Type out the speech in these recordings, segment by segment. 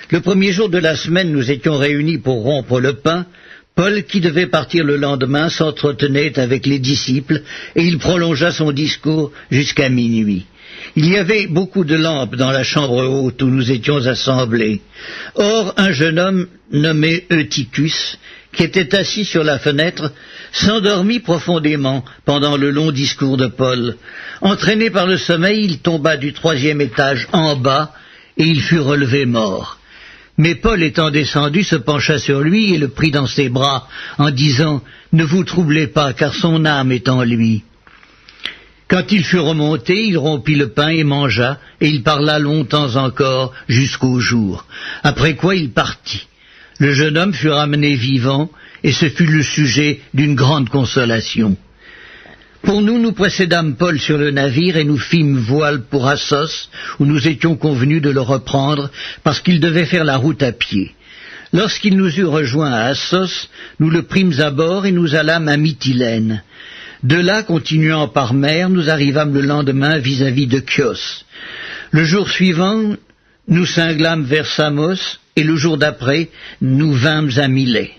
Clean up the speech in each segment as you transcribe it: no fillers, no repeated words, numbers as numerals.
Le premier jour de la semaine, nous étions réunis pour rompre le pain. Paul, qui devait partir le lendemain, s'entretenait avec les disciples, et il prolongea son discours jusqu'à minuit. Il y avait beaucoup de lampes dans la chambre haute où nous étions assemblés. Or, un jeune homme nommé Eutychus, qui était assis sur la fenêtre, s'endormit profondément pendant le long discours de Paul. Entraîné par le sommeil, il tomba du 3e étage en bas, et il fut relevé mort. Mais Paul, étant descendu, se pencha sur lui et le prit dans ses bras, en disant « Ne vous troublez pas, car son âme est en lui. » Quand il fut remonté, il rompit le pain et mangea, et il parla longtemps encore, jusqu'au jour. Après quoi il partit. Le jeune homme fut ramené vivant, et ce fut le sujet d'une grande consolation. Pour nous, nous précédâmes Paul sur le navire et nous fîmes voile pour Assos, où nous étions convenus de le reprendre, parce qu'il devait faire la route à pied. Lorsqu'il nous eut rejoints à Assos, nous le prîmes à bord et nous allâmes à Mytilène. De là, continuant par mer, nous arrivâmes le lendemain vis-à-vis de Chios. Le jour suivant, nous cinglâmes vers Samos, et le jour d'après, nous vînmes à Milet.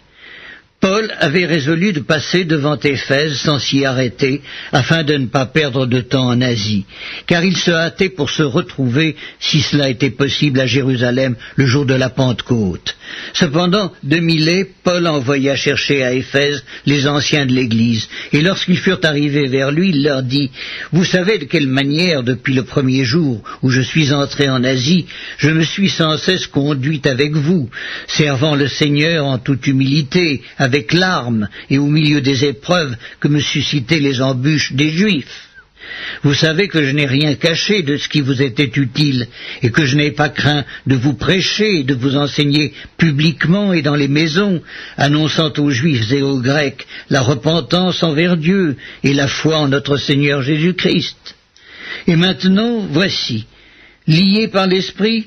Paul avait résolu de passer devant Éphèse sans s'y arrêter, afin de ne pas perdre de temps en Asie, car il se hâtait pour se retrouver, si cela était possible, à Jérusalem le jour de la Pentecôte. Cependant, de Milet, Paul envoya chercher à Éphèse les anciens de l'Église, et lorsqu'ils furent arrivés vers lui, il leur dit « Vous savez de quelle manière, depuis le premier jour où je suis entré en Asie, je me suis sans cesse conduit avec vous, servant le Seigneur en toute humilité, avec larmes et au milieu des épreuves que me suscitaient les embûches des Juifs. Vous savez que je n'ai rien caché de ce qui vous était utile, et que je n'ai pas craint de vous prêcher et de vous enseigner publiquement et dans les maisons, annonçant aux Juifs et aux Grecs la repentance envers Dieu et la foi en notre Seigneur Jésus-Christ. Et maintenant, voici, lié par l'Esprit,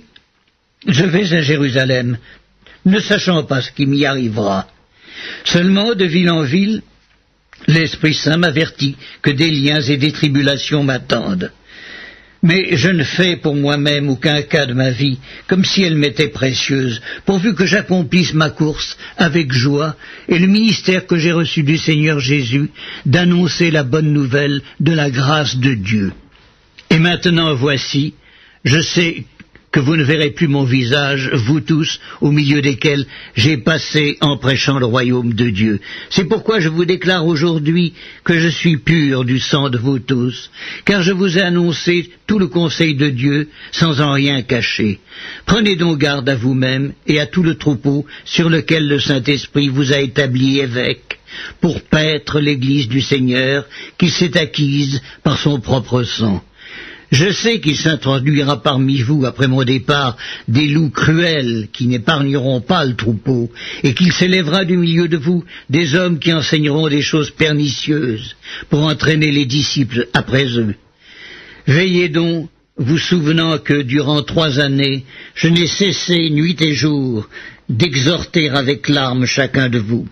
je vais à Jérusalem, ne sachant pas ce qui m'y arrivera. Seulement, de ville en ville, l'Esprit Saint m'avertit que des liens et des tribulations m'attendent. Mais je ne fais pour moi-même aucun cas de ma vie, comme si elle m'était précieuse, pourvu que j'accomplisse ma course avec joie et le ministère que j'ai reçu du Seigneur Jésus, d'annoncer la bonne nouvelle de la grâce de Dieu. Et maintenant, voici, je sais que vous ne verrez plus mon visage, vous tous, au milieu desquels j'ai passé en prêchant le royaume de Dieu. C'est pourquoi je vous déclare aujourd'hui que je suis pur du sang de vous tous, car je vous ai annoncé tout le conseil de Dieu sans en rien cacher. Prenez donc garde à vous-même et à tout le troupeau sur lequel le Saint-Esprit vous a établi évêque, pour paître l'Église du Seigneur qu'il s'est acquise par son propre sang. Je sais qu'il s'introduira parmi vous, après mon départ, des loups cruels qui n'épargneront pas le troupeau, et qu'il s'élèvera du milieu de vous des hommes qui enseigneront des choses pernicieuses, pour entraîner les disciples après eux. Veillez donc, vous souvenant que, durant 3 années, je n'ai cessé, nuit et jour, d'exhorter avec larmes chacun de vous.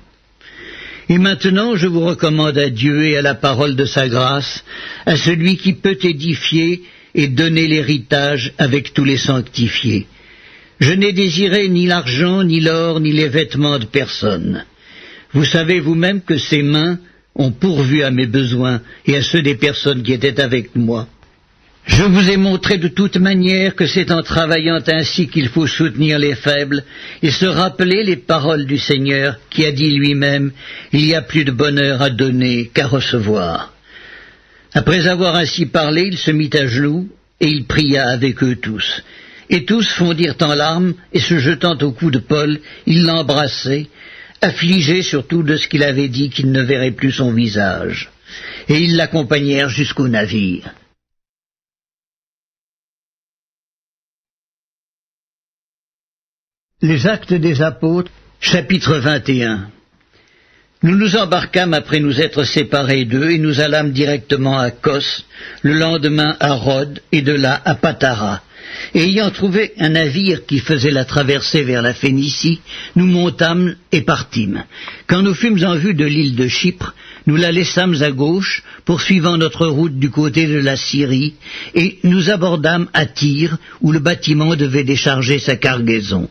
Et maintenant, je vous recommande à Dieu et à la parole de sa grâce, à celui qui peut édifier et donner l'héritage avec tous les sanctifiés. Je n'ai désiré ni l'argent, ni l'or, ni les vêtements de personne. Vous savez vous-même que ces mains ont pourvu à mes besoins et à ceux des personnes qui étaient avec moi. Je vous ai montré de toute manière que c'est en travaillant ainsi qu'il faut soutenir les faibles et se rappeler les paroles du Seigneur qui a dit lui-même « Il y a plus de bonheur à donner qu'à recevoir ». Après avoir ainsi parlé, il se mit à genoux et il pria avec eux tous. Et tous fondirent en larmes et se jetant au cou de Paul, ils l'embrassaient, affligés surtout de ce qu'il avait dit qu'ils ne verraient plus son visage. Et ils l'accompagnèrent jusqu'au navire. Les Actes des Apôtres, chapitre 21. Nous nous embarquâmes après nous être séparés d'eux et nous allâmes directement à Kos, le lendemain à Rhodes et de là à Patara. Et ayant trouvé un navire qui faisait la traversée vers la Phénicie, nous montâmes et partîmes. Quand nous fûmes en vue de l'île de Chypre, nous la laissâmes à gauche, poursuivant notre route du côté de la Syrie, et nous abordâmes à Tyr, où le bâtiment devait décharger sa cargaison.